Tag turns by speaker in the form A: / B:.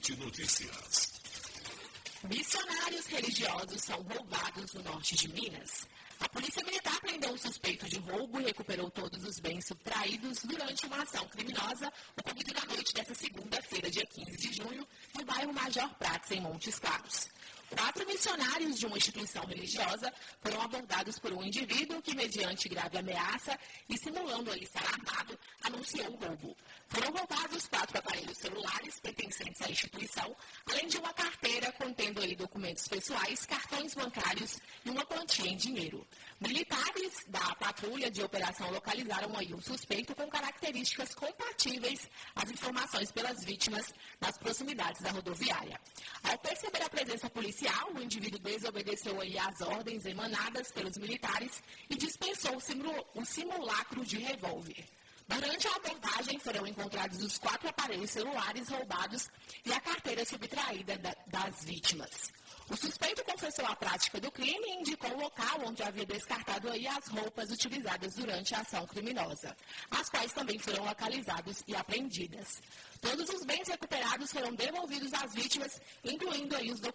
A: Ponte Notícias.
B: Missionários religiosos são roubados no norte de Minas. A Polícia Militar prendeu um suspeito de roubo e recuperou todos os bens subtraídos durante uma ação criminosa ocorrida na noite desta segunda-feira, dia 15 de junho, no bairro Major Prats, em Montes Claros. 4 missionários de uma instituição religiosa foram abordados por um indivíduo que, mediante grave ameaça e simulando ali estar armado, anunciou o roubo. Foram roubados 4 aparelhos celulares pertencentes à instituição, além de uma carteira contendo ali documentos pessoais, cartões bancários e uma quantia em dinheiro. Militares da patrulha de operação localizaram aí um suspeito com características compatíveis às informações pelas vítimas nas proximidades da rodoviária. Ao perceber a presença policial, o indivíduo desobedeceu aí às ordens emanadas pelos militares e dispensou o simulacro de revólver. Durante a abordagem foram encontrados os 4 aparelhos celulares roubados e a carteira subtraída das vítimas. O suspeito confessou a prática do crime e indicou o local onde havia descartado aí as roupas utilizadas durante a ação criminosa, as quais também foram localizadas e apreendidas. Todos os bens recuperados foram devolvidos às vítimas, incluindo aí os documentos